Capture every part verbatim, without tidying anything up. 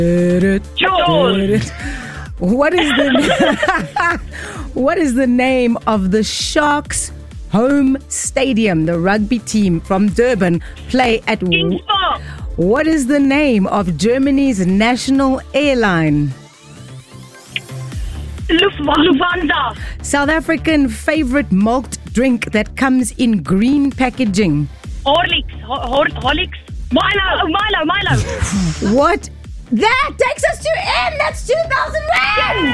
Jaws. What is the What is the name of the Sharks' home stadium? The rugby team from Durban play at. Kings Park. What is the name of Germany's national airline? Lufthansa. South African favorite malt drink that comes in green packaging. Horlicks. Hor- Hor- Horlicks. Milo. Milo. Milo. What? That takes us to N. That's two thousand rand.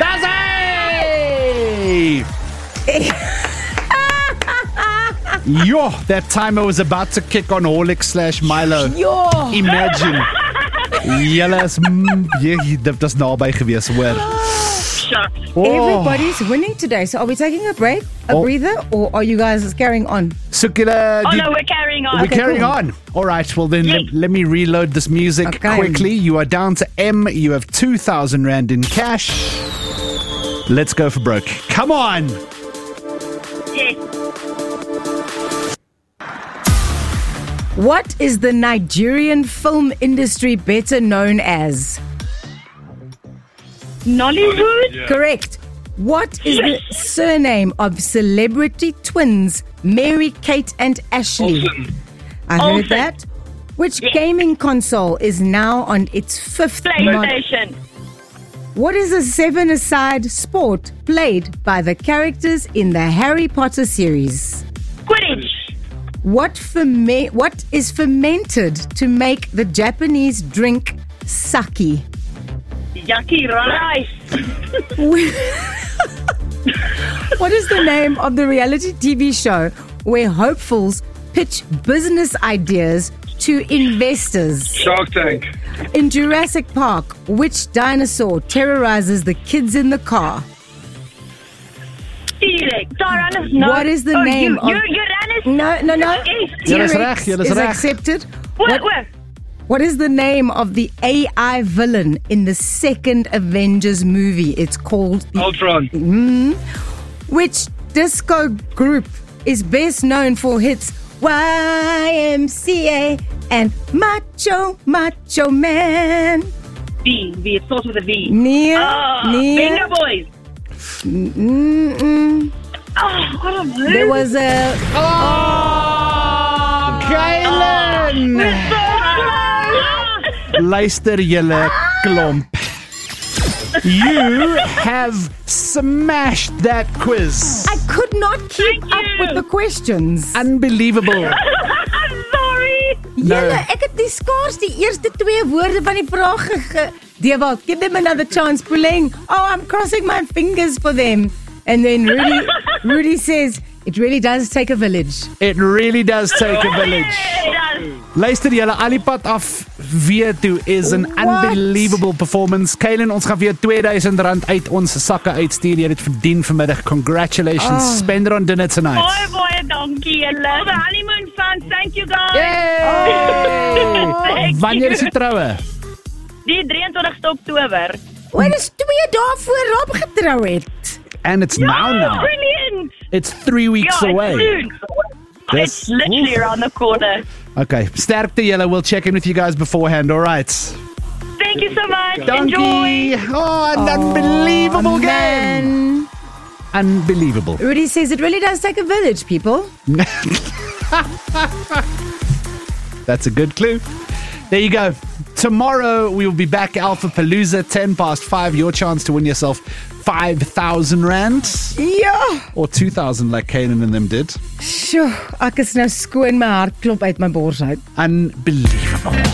That's Yo, that timer was about to kick on Horlicks slash Milo. Yo. Imagine. Julle is mm, jy, dit was naby gewees, hoor. Shucks. Oh. Everybody's winning today. So are we taking a break, a Oh. breather, or are you guys carrying on? Soek julle Oh die- no, we're carrying on. We're Okay, carrying cool. on. All right, well then Yes. let, let me reload this music Okay. quickly. You are down to M. You have two thousand rand in cash. Let's go for broke. Come on. Yes. What is the Nigerian film industry better known as? Nollywood. Correct. What is the surname of celebrity twins Mary Kate and Ashley? Olsen. I heard Olsen. that. Which Yes. gaming console is now on its fifth model? PlayStation. What is a seven-a-side sport played by the characters in the Harry Potter series? Quidditch. What ferme- What is fermented to make the Japanese drink sake? Yaki rice. What is the name of the reality T V show where hopefuls pitch business ideas to investors? Shark Tank. In Jurassic Park, which dinosaur terrorizes the kids in the car? T-Rex. Tyrannus. No. What is the oh, name you, of- you, Uranus. No, no, no. Yes. Julle is T-Rex reg, julle is is reg. accepted. What? What, What? what is the name of the A I villain in the second Avengers movie? It's called the Ultron. Which disco group is best known for hits Y M C A and Macho Macho Man? V. V. It starts with a V. Near, Ah, near. Bingo Boys. Mm-mm. Oh, I don't know. There was a. Oh, Kaylin! Luister julle klomp. You have smashed that quiz. I could not keep Thank up you. with the questions. Unbelievable. I'm sorry. No. Julle, ek het die skaars die eerste twee woorde van die vraag ge... Dewald, give them another chance, Puleng. Oh, I'm crossing my fingers for them. And then Rudy, Rudy says, it really does take a village. It really does take a village. It Luister julle, Alipad af weer toe is an What? unbelievable performance. Kaylin, ons gaan vir jou two thousand rand uit ons sakke uitstuur. Jy het dit verdien vanmiddag. Congratulations. Oh. Spend it on dinner tonight. Baie, baie dankie julle. All the honeymoon fans, thank you guys. Yay! Thank Wanneer is you. die troue? Die drieëntwintigste Oktober. Wat is twee dae voor Rob getrou het? And it's now now. Brilliant. It's three weeks Yeah, away. it's soon. It's literally around the corner. Okay, sterkte julle. We'll check in with you guys beforehand, all right? Thank you so much. Donkey! Enjoy. Oh, an unbelievable game! Man. Unbelievable. Rudy says it really does take a village, people. That's a good clue. There you go. Tomorrow we will be back Alpha Palooza, ten past five. Your chance to win yourself five thousand rand. Ja. Or two thousand like Kanan and them did. Sjoe, ek is nou skoon, my hart klop uit my bors uit. Unbelievable.